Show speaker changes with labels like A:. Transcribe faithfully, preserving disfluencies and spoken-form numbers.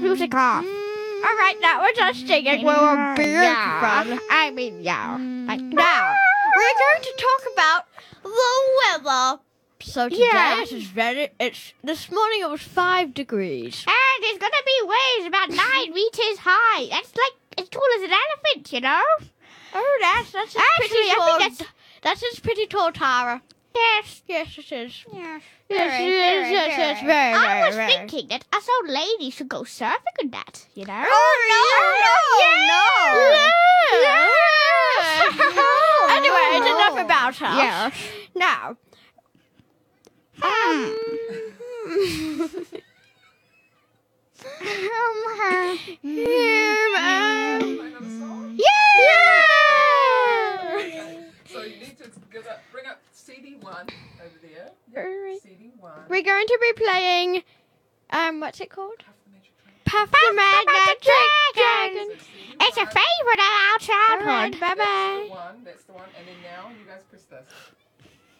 A: music off.
B: All right, that was us singing.
A: Well, beautiful.
B: Yeah.
A: I mean, yeah. Like,
B: Now, we're going to talk about the weather. So today
A: Yeah.
B: it is very, it's, this morning it was five degrees.
A: and it's gonna be waves about nine meters high. That's like as tall as an elephant, you know?
B: Oh, that's, that's just
A: Actually,
B: pretty
A: I
B: tall.
A: think that's...
B: That's just pretty tall, Tara.
A: Yes.
B: Yes, it is.
A: Yes.
B: Yes, it is. Yes, yes, very,
A: I
B: very,
A: was
B: very.
A: thinking that us old ladies should go surfing with that, you know?
B: Oh, no, no, no.
A: Yeah.
B: Anyway, it's
A: Oh.
B: enough about us.
A: Yes.
B: Now, um,
A: um,
B: yeah.
C: So you need to give up, bring up C D one over there.
B: Alright.
C: C D one.
B: We're going to be playing, um, what's it called?
C: Puff the Magic Dragon.
B: Puff the Mad Magic
A: Dragon.
B: Dragon.
C: So C D
A: It's a
C: one,
A: favorite of our childhood.
B: Alright, bye
C: That's the
B: bye.
C: one, that's the one. And then now you guys press this.